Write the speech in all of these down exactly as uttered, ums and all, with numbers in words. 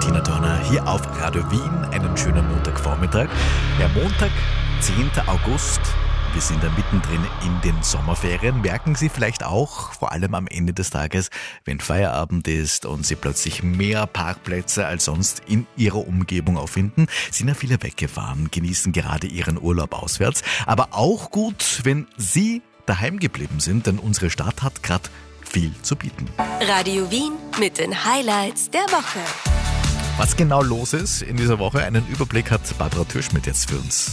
Tina Turner hier auf Radio Wien. Einen schönen Montagvormittag. Ja, Montag, zehnter August. Wir sind da mittendrin in den Sommerferien. Merken Sie vielleicht auch, vor allem am Ende des Tages, wenn Feierabend ist und Sie plötzlich mehr Parkplätze als sonst in Ihrer Umgebung auffinden, sind ja viele weggefahren, genießen gerade ihren Urlaub auswärts. Aber auch gut, wenn Sie daheim geblieben sind, denn unsere Stadt hat gerade viel zu bieten. Radio Wien mit den Highlights der Woche. Was genau los ist in dieser Woche, einen Überblick hat Barbara Türschmidt jetzt für uns.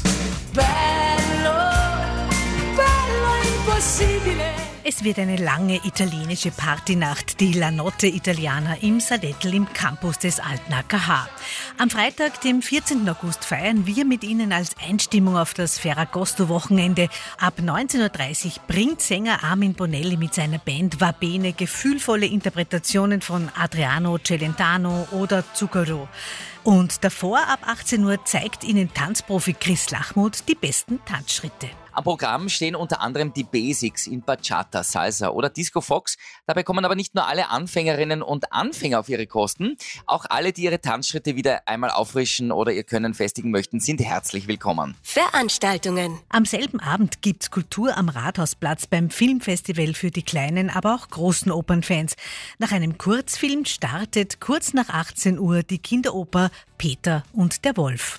Es wird eine lange italienische Partynacht, die La Notte Italiana im Sadettel im Campus des Alten A K H. Am Freitag, dem vierzehnten August, feiern wir mit Ihnen als Einstimmung auf das Ferragosto-Wochenende. Ab neunzehn Uhr dreißig bringt Sänger Armin Bonelli mit seiner Band Va Bene gefühlvolle Interpretationen von Adriano Celentano oder Zucchero. Und davor, ab achtzehn Uhr, zeigt Ihnen Tanzprofi Chris Lachmuth die besten Tanzschritte. Am Programm stehen unter anderem die Basics in Bachata, Salsa oder Disco Fox. Dabei kommen aber nicht nur alle Anfängerinnen und Anfänger auf ihre Kosten. Auch alle, die ihre Tanzschritte wieder einmal auffrischen oder ihr Können festigen möchten, sind herzlich willkommen. Veranstaltungen. Am selben Abend gibt's Kultur am Rathausplatz beim Filmfestival für die kleinen, aber auch großen Opernfans. Nach einem Kurzfilm startet kurz nach achtzehn Uhr die Kinderoper Peter und der Wolf.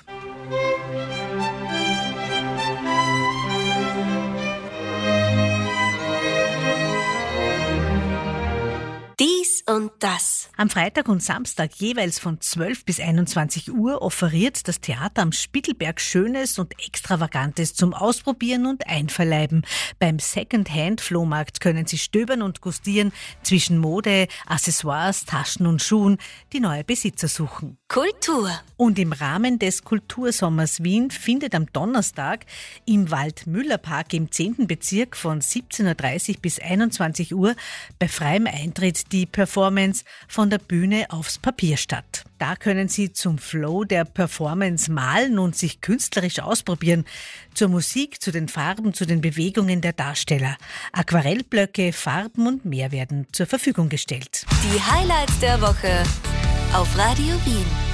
Dies und das. Am Freitag und Samstag jeweils von zwölf bis einundzwanzig Uhr offeriert das Theater am Spittelberg Schönes und Extravagantes zum Ausprobieren und Einverleiben. Beim Second-Hand-Flohmarkt können Sie stöbern und gustieren, zwischen Mode, Accessoires, Taschen und Schuhen die neue Besitzer suchen. Kultur. Und im Rahmen des Kultursommers Wien findet am Donnerstag im Waldmüllerpark im zehnten Bezirk von siebzehn Uhr dreißig bis einundzwanzig Uhr bei freiem Eintritt die Performance von der Bühne aufs Papier statt. Da können Sie zum Flow der Performance malen und sich künstlerisch ausprobieren. Zur Musik, zu den Farben, zu den Bewegungen der Darsteller. Aquarellblöcke, Farben und mehr werden zur Verfügung gestellt. Die Highlights der Woche auf Radio Wien.